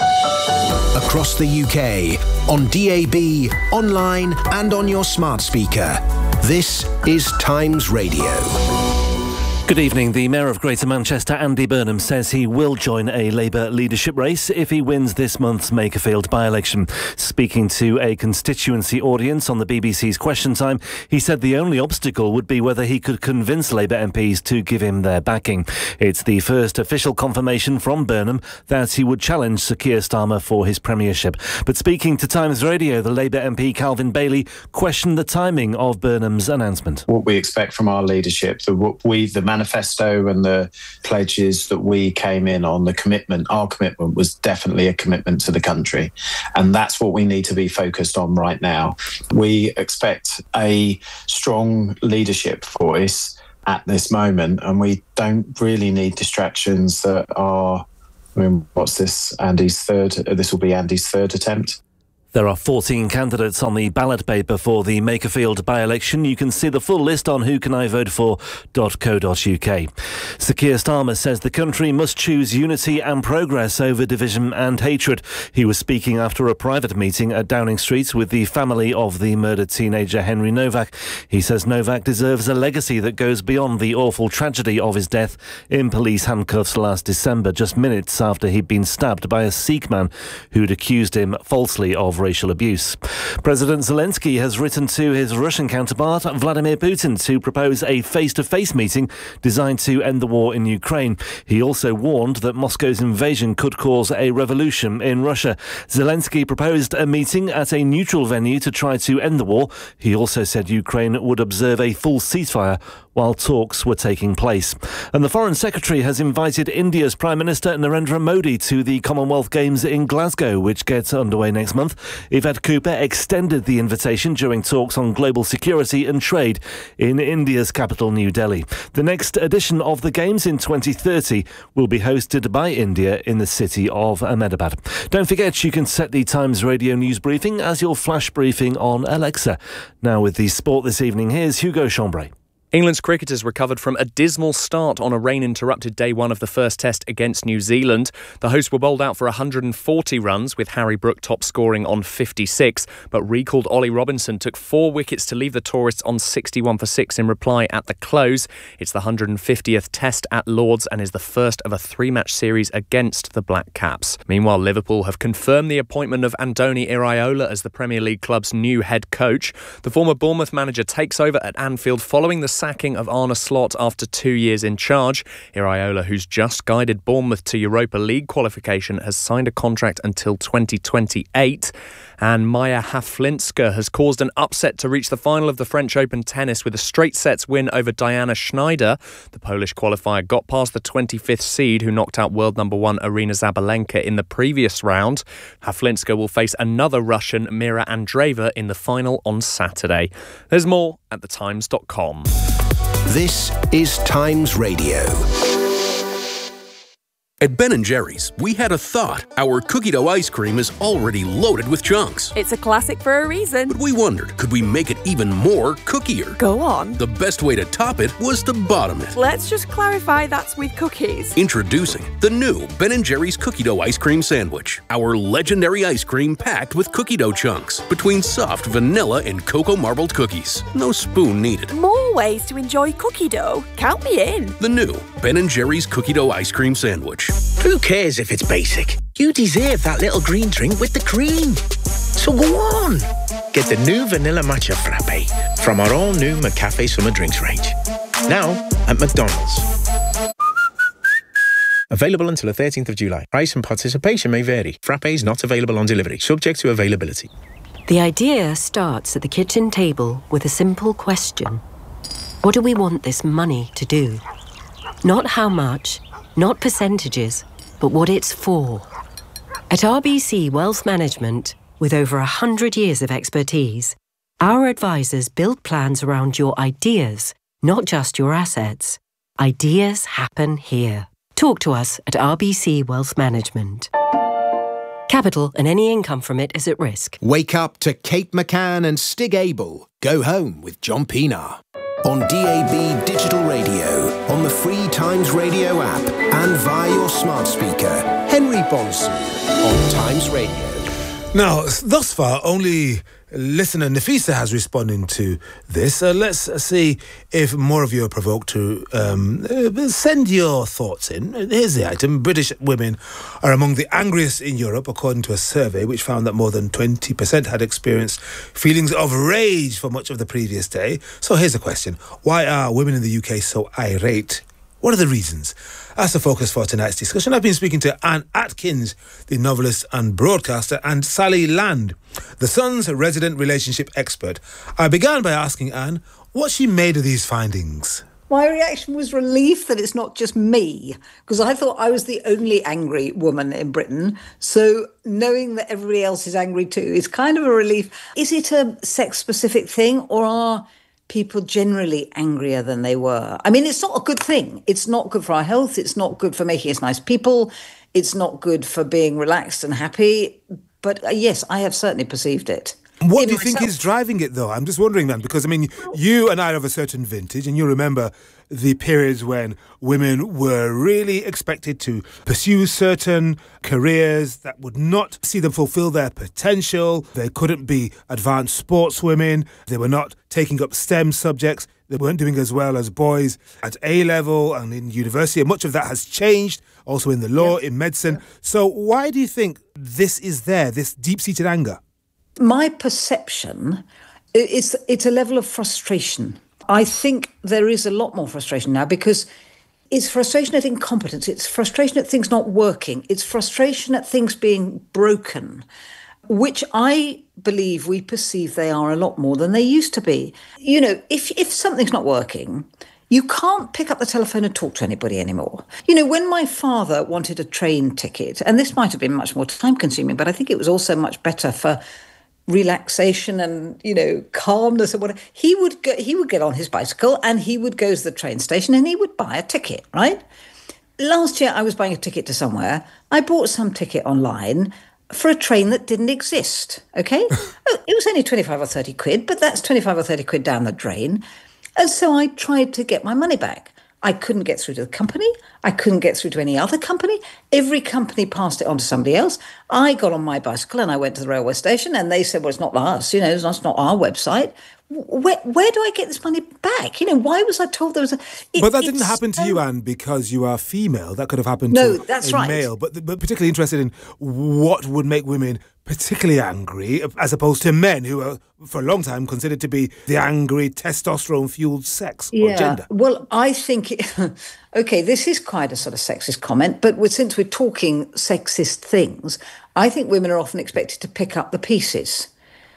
J: Across the U K, on D A B, online and on your smart speaker. This is Times Radio.
F: Good evening. The Mayor of Greater Manchester, Andy Burnham, says he will join a Labour leadership race if he wins this month's Makerfield by-election. Speaking to a constituency audience on the B B C's Question Time, he said the only obstacle would be whether he could convince Labour M Ps to give him their backing. It's the first official confirmation from Burnham that he would challenge Sir Keir Starmer for his premiership. But speaking to Times Radio, the Labour M P Calvin Bailey questioned the timing of Burnham's announcement.
H: What we expect from our leadership, the, we, the manifesto and the pledges that we came in on, the commitment, our commitment was definitely a commitment to the country. And that's what we need to be focused on right now. We expect a strong leadership voice at this moment, and we don't really need distractions that are, I mean, what's this, Andy's third, this will be Andy's third attempt.
F: There are fourteen candidates on the ballot paper for the Makerfield by-election. You can see the full list on who can I vote for dot co dot uk. Sir Keir Starmer says the country must choose unity and progress over division and hatred. He was speaking after a private meeting at Downing Street with the family of the murdered teenager Henry Novak. He says Novak deserves a legacy that goes beyond the awful tragedy of his death in police handcuffs last December, just minutes after he'd been stabbed by a Sikh man who'd accused him falsely of racial abuse. President Zelensky has written to his Russian counterpart Vladimir Putin to propose a face-to-face meeting designed to end the war in Ukraine. He also warned that Moscow's invasion could cause a revolution in Russia. Zelensky proposed a meeting at a neutral venue to try to end the war. He also said Ukraine would observe a full ceasefire while talks were taking place. And the Foreign Secretary has invited India's Prime Minister Narendra Modi to the Commonwealth Games in Glasgow, which gets underway next month. Yvette Cooper extended the invitation during talks on global security and trade in India's capital, New Delhi. The next edition of the Games in twenty thirty will be hosted by India in the city of Ahmedabad. Don't forget you can set the Times Radio news briefing as your flash briefing on Alexa. Now with the sport this evening, here's Hugo Chambray.
P: England's cricketers recovered from a dismal start on a rain-interrupted day one of the first test against New Zealand. The hosts were bowled out for one hundred forty runs, with Harry Brook top scoring on fifty-six, but recalled Ollie Robinson took four wickets to leave the tourists on sixty-one for six in reply at the close. It's the one hundred fiftieth test at Lord's and is the first of a three-match series against the Black Caps. Meanwhile, Liverpool have confirmed the appointment of Andoni Iraola as the Premier League club's new head coach. The former Bournemouth manager takes over at Anfield following the sacking of Arne Slot after two years in charge. Iraola, who's just guided Bournemouth to Europa League qualification, has signed a contract until twenty twenty-eight. And Maya Haflinska has caused an upset to reach the final of the French Open tennis with a straight sets win over Diana Schneider. The Polish qualifier got past the twenty-fifth seed, who knocked out world number one Arina Zabalenka in the previous round. Haflinska will face another Russian, Mira Andreeva, in the final on Saturday. There's more at the times dot com.
J: This is Times Radio.
Q: At Ben and Jerry's, we had a thought. Our cookie dough ice cream is already loaded with chunks.
R: It's a classic for a reason.
Q: But we wondered, could we make it even more cookier?
R: Go on.
Q: The best way to top it was to bottom it.
R: Let's just clarify that's with cookies.
Q: Introducing the new Ben and Jerry's cookie dough ice cream sandwich. Our legendary ice cream packed with cookie dough chunks between soft vanilla and cocoa marbled cookies. No spoon needed.
R: More ways to enjoy cookie dough. Count me in.
Q: The new Ben and Jerry's cookie dough ice cream sandwich.
S: Who cares if it's basic? You deserve that little green drink with the cream. So go on. Get the new Vanilla Matcha Frappe from our all-new McCafe Summer Drinks range. Now at McDonald's. Available until the thirteenth of July. Price and participation may vary. Frappe is not available on delivery, subject to availability.
T: The idea starts at the kitchen table with a simple question. What do we want this money to do? Not how much, not percentages, but what it's for. At R B C Wealth Management, with over a hundred years of expertise, our advisors build plans around your ideas, not just your assets. Ideas happen here. Talk to us at R B C Wealth Management. Capital and any income from it is at risk.
J: Wake up to Kate McCann and Stig Abel. Go home with John Pienaar. On D A B Digital Radio, on the free Times Radio app, and via your smart speaker. Henry Bonson on Times Radio.
B: Now, thus far, only listener Nafisa has responded to this. Uh, let's see if more of you are provoked to um, uh, send your thoughts in. Here's the item. British women are among the angriest in Europe, according to a survey which found that more than twenty percent had experienced feelings of rage for much of the previous day. So here's the question. Why are women in the U K so irate? What are the reasons? That's the focus for tonight's discussion. I've been speaking to Anne Atkins, the novelist and broadcaster, and Sally Land, the Sun's resident relationship expert. I began by asking Anne what she made of these findings.
U: My reaction was relief that it's not just me, because I thought I was the only angry woman in Britain. So knowing that everybody else is angry too is kind of a relief. Is it a sex-specific thing, or are people generally angrier than they were? I mean, it's not a good thing. It's not good for our health. It's not good for making us nice people. It's not good for being relaxed and happy. But uh, yes, I have certainly perceived it.
B: What
U: In
B: do you
U: myself.
B: think is driving it, though? I'm just wondering, man, because, I mean, you and I are of a certain vintage, and you remember the periods when women were really expected to pursue certain careers that would not see them fulfill their potential. They couldn't be advanced sportswomen. They were not taking up STEM subjects. They weren't doing as well as boys at A-level and in university. And much of that has changed, also in the law, yeah. in medicine. Yeah. So why do you think this is there, this deep-seated anger?
U: My perception is it's a level of frustration. I think there is a lot more frustration now because it's frustration at incompetence. It's frustration at things not working. It's frustration at things being broken, which I believe we perceive they are a lot more than they used to be. You know, if if something's not working, you can't pick up the telephone and talk to anybody anymore. You know, when my father wanted a train ticket, and this might have been much more time-consuming, but I think it was also much better for relaxation and, you know, calmness and whatever, he would go, he would get on his bicycle and he would go to the train station and he would buy a ticket, right? Last year I was buying a ticket to somewhere. I bought some ticket online for a train that didn't exist, okay? It was only twenty-five or thirty quid, but that's twenty-five or thirty quid down the drain. And so I tried to get my money back. I couldn't get through to the company. I couldn't get through to any other company. Every company passed it on to somebody else. I got on my bicycle and I went to the railway station and they said, well, it's not us, you know, it's not our website. Where, where do I get this money back? You know, why was I told there was a... It,
B: but that didn't happen to you, Anne, because you are female. That could have happened
U: no,
B: to
U: that's
B: a
U: right.
B: male. But, but particularly interested in what would make women particularly angry, as opposed to men who are, for a long time, considered to be the angry, testosterone-fueled sex
U: yeah.
B: or gender.
U: Well, I think... It, OK, this is quite a sort of sexist comment, but with, since we're talking sexist things, I think women are often expected to pick up the pieces.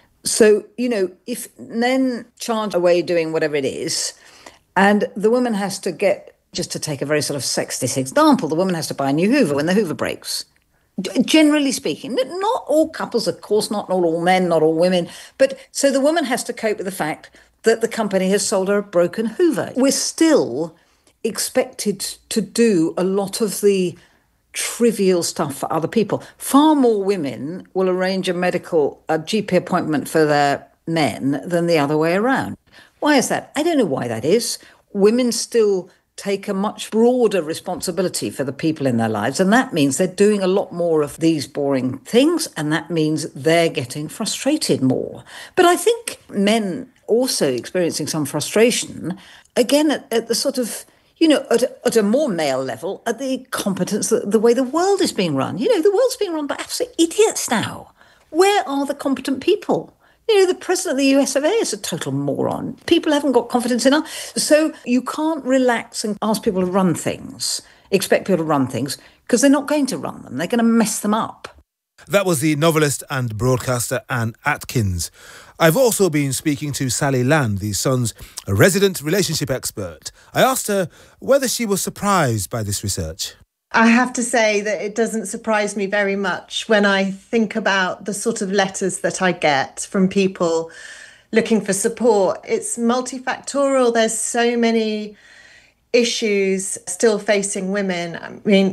U: So, you know, if men charge away doing whatever it is, and the woman has to get, just to take a very sort of sexist example, the woman has to buy a new Hoover when the Hoover breaks. Generally speaking, not all couples, of course, not all men, not all women, but so the woman has to cope with the fact that the company has sold her a broken Hoover. We're still expected to do a lot of the trivial stuff for other people. Far more women will arrange a medical, a G P appointment for their men than the other way around. Why is that? I don't know why that is. Women still take a much broader responsibility for the people in their lives, and that means they're doing a lot more of these boring things, and that means they're getting frustrated more. But I think men also experiencing some frustration, again, at, at the sort of, you know, at a, at a more male level, at the competence, the, the way the world is being run. You know, the world's being run by absolute idiots now. Where are the competent people? You know, the president of the U S of A is a total moron. People haven't got confidence in us. So you can't relax and ask people to run things, expect people to run things, because they're not going to run them. They're going to mess them up.
B: That was the novelist and broadcaster Anne Atkins. I've also been speaking to Sally Land, the Sun's resident relationship expert. I asked her whether she was surprised by this research.
E: I have to say that it doesn't surprise me very much when I think about the sort of letters that I get from people looking for support. It's multifactorial. There's so many issues still facing women. I mean,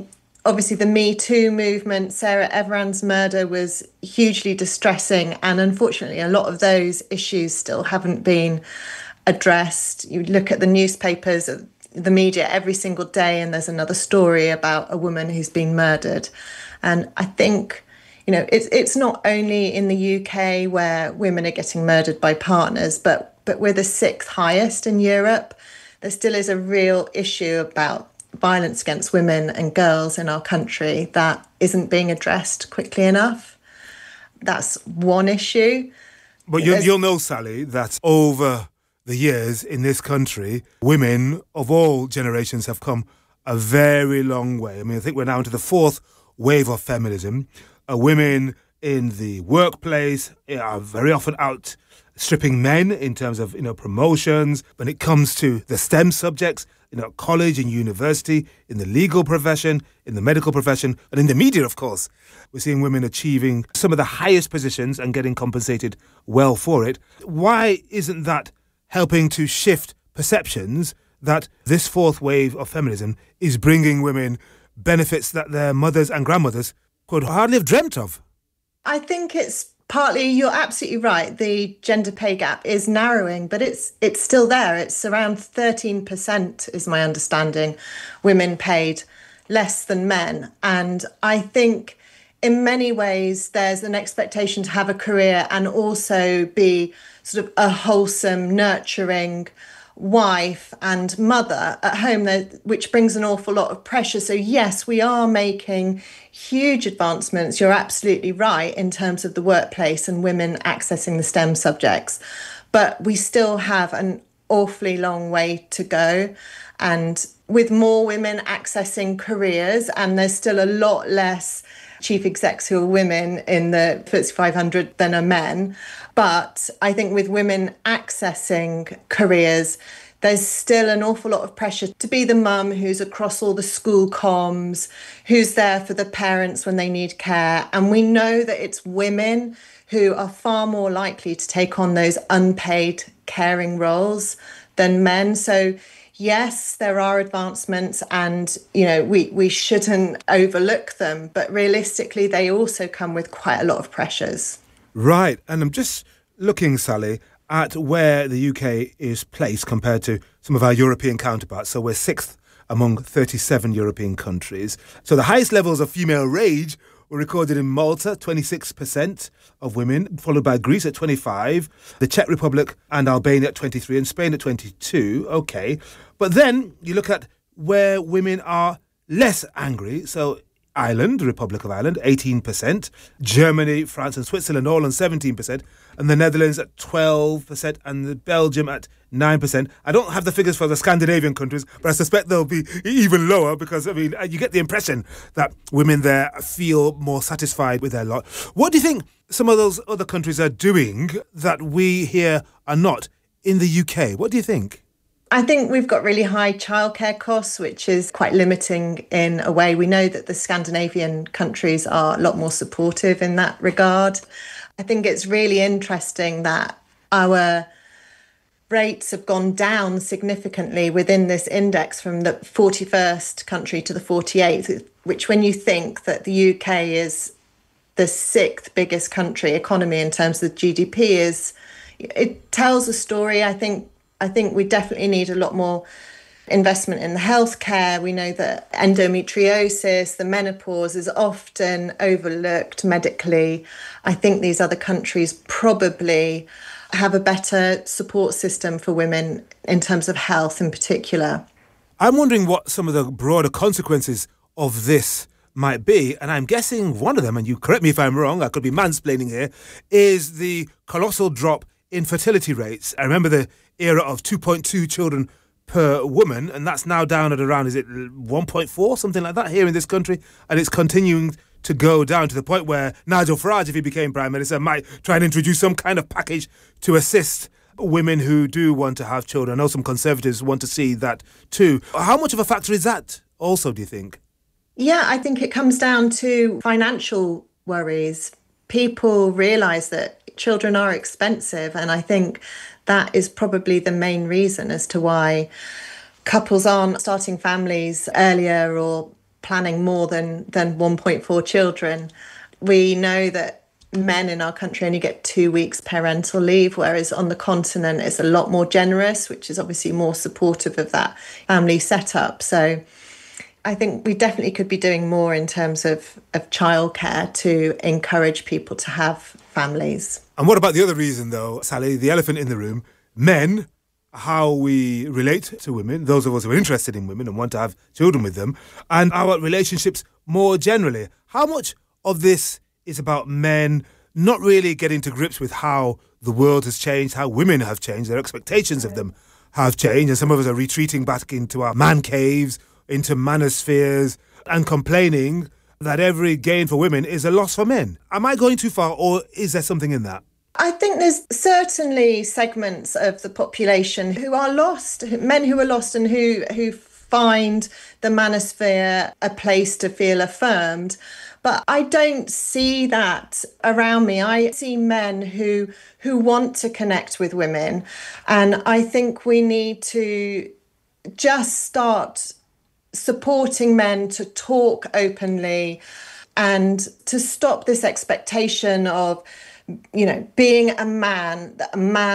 E: obviously the Me Too movement, Sarah Everard's murder was hugely distressing. And unfortunately, a lot of those issues still haven't been addressed. You look at the newspapers, the media every single day, and there's another story about a woman who's been murdered. And I think, you know, it's it's not only in the U K where women are getting murdered by partners, but but we're the sixth highest in Europe. There still is a real issue about violence against women and girls in our country that isn't being addressed quickly enough. That's one issue.
B: But you, you'll know, Sally, that over the years in this country, women of all generations have come a very long way. I mean, I think we're now into the fourth wave of feminism. Uh, women in the workplace are very often out stripping men in terms of, you know, promotions. When it comes to the STEM subjects, you know, college and university, in the legal profession, in the medical profession, and in the media, of course, we're seeing women achieving some of the highest positions and getting compensated well for it. Why isn't that helping to shift perceptions that this fourth wave of feminism is bringing women benefits that their mothers and grandmothers could hardly have dreamt of?
E: I think it's partly, you're absolutely right, the gender pay gap is narrowing, but it's it's still there. It's around thirteen percent, is my understanding, women paid less than men. And I think in many ways there's an expectation to have a career and also be sort of a wholesome, nurturing wife and mother at home, which brings an awful lot of pressure. So yes, we are making huge advancements. You're absolutely right in terms of the workplace and women accessing the STEM subjects, but we still have an awfully long way to go. And with more women accessing careers, and there's still a lot less chief execs who are women in the F T S E five hundred than are men. But I think with women accessing careers, there's still an awful lot of pressure to be the mum who's across all the school comms, who's there for the parents when they need care. And we know that it's women who are far more likely to take on those unpaid caring roles than men. So yes, there are advancements and, you know, we, we shouldn't overlook them, but realistically, they also come with quite a lot of pressures.
B: Right. And I'm just looking, Sally, at where the U K is placed compared to some of our European counterparts. So we're sixth among thirty-seven European countries. So the highest levels of female rage were recorded in Malta, twenty-six percent of women, followed by Greece at twenty-five, the Czech Republic and Albania at twenty-three, and Spain at twenty-two. Okay. But then you look at where women are less angry. So Ireland, the Republic of Ireland, eighteen percent. Germany, France and Switzerland all on seventeen percent. And the Netherlands at twelve percent. And Belgium at nine percent. I don't have the figures for the Scandinavian countries, but I suspect they'll be even lower because, I mean, you get the impression that women there feel more satisfied with their lot. What do you think some of those other countries are doing that we here are not in the U K? What do you think?
E: I think we've got really high childcare costs, which is quite limiting in a way. We know that the Scandinavian countries are a lot more supportive in that regard. I think it's really interesting that our rates have gone down significantly within this index from the forty-first country to the forty-eighth, which when you think that the U K is the sixth biggest country economy in terms of G D P, is it tells a story. I think I think we definitely need a lot more investment in the healthcare. We know that endometriosis, the menopause, is often overlooked medically. I think these other countries probably have a better support system for women in terms of health in particular.
B: I'm wondering what some of the broader consequences of this might be, and I'm guessing one of them, and you correct me if I'm wrong, I could be mansplaining here, is the colossal drop in fertility rates. I remember the era of two point two children per woman, and that's now down at around, is it one point four, something like that here in this country, and it's continuing to go down to the point where Nigel Farage, if he became Prime Minister, might try and introduce some kind of package to assist women who do want to have children. I know some Conservatives want to see that too. How much of a factor is that also, do you think?
E: Yeah, I think it comes down to financial worries. People realise that children are expensive, and I think that is probably the main reason as to why couples aren't starting families earlier, or planning more than, than one point four children. We know that men in our country only get two weeks parental leave, whereas on the continent it's a lot more generous, which is obviously more supportive of that family setup. So I think we definitely could be doing more in terms of, of childcare to encourage people to have families.
B: And what about the other reason, though, Sally, the elephant in the room? Men, how we relate to women, those of us who are interested in women and want to have children with them, and our relationships more generally. How much of this is about men not really getting to grips with how the world has changed, how women have changed, their expectations of them have changed, and some of us are retreating back into our man caves, into manospheres, and complaining that every gain for women is a loss for men. Am I going too far, or is there something in that?
E: I think there's certainly segments of the population who are lost, men who are lost and who, who find the manosphere a place to feel affirmed. But I don't see that around me. I see men who who want to connect with women. And I think we need to just start supporting men to talk openly and to stop this expectation of, you know, being a man, that a man